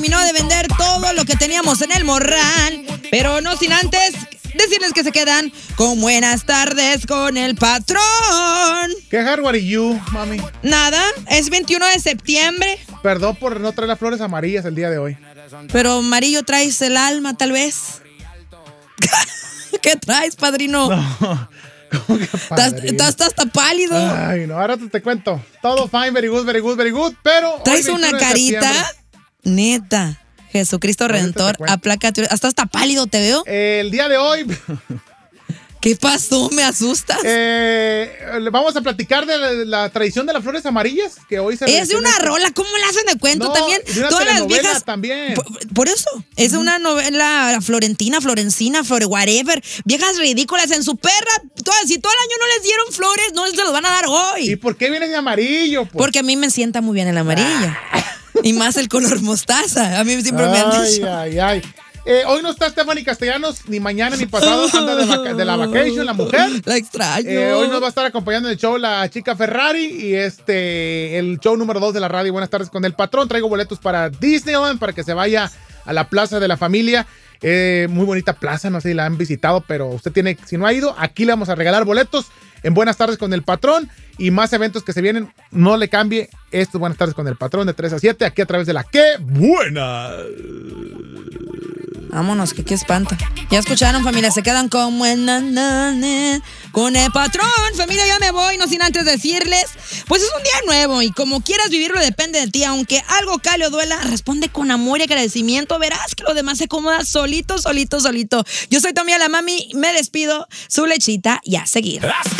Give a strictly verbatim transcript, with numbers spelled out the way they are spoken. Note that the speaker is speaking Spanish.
terminó de vender todo lo que teníamos en el morral, pero no sin antes decirles que se quedan con buenas tardes con el patrón. ¿Qué hardware y you, mami? Nada, es veintiuno de septiembre. Perdón por no traer las flores amarillas el día de hoy. Pero amarillo traes el alma, tal vez. ¿Qué traes, padrino? No, ¿cómo que padrino? Estás, estás hasta pálido. Ay, no, ahora te, te cuento. Todo fine, very good, very good, very good, pero... ¿Traes una carita? Neta. Jesucristo Redentor, aplácate. Hasta hasta pálido te veo. Eh, el día de hoy... ¿Qué pasó? ¿Me asustas? Eh, vamos a platicar de la, de la tradición de las flores amarillas, que hoy se... Es de una este... rola, ¿cómo la hacen de cuento? No, también? De una todas las viejas también. Por, por eso, es uh-huh. una novela florentina, florencina, flore, whatever. Viejas ridículas en su perra. Todas, si todo el año no les dieron flores, no se los van a dar hoy. ¿Y por qué viene de amarillo? Pues? Porque a mí me sienta muy bien el amarillo. Y más el color mostaza. A mí siempre ay, me han dicho. Ay, ay, ay. Eh, hoy no está Stephanie Castellanos, ni mañana ni pasado, anda de, vaca- de la vacation, la mujer. La extraño. Eh, hoy nos va a estar acompañando en el show la chica Ferrari y este el show número dos de la radio. Buenas tardes con el patrón. Traigo boletos para Disneyland para que se vaya a la Plaza de la Familia. Eh, muy bonita plaza, no sé si la han visitado, pero usted tiene, si no ha ido, aquí le vamos a regalar boletos en Buenas tardes con el patrón y más eventos que se vienen. No le cambie. Esto es Buenas tardes con el patrón de tres a siete, aquí a través de la ¡Qué buena! Vámonos, que qué espanta. Ya escucharon, familia, se quedan con con el patrón. Familia, ya me voy, no sin antes decirles, pues es un día nuevo y como quieras vivirlo depende de ti. Aunque algo cale o duela, responde con amor y agradecimiento. Verás que lo demás se acomoda solito, solito, solito. Yo soy tu amiga la mami, me despido, su lechita y a seguir.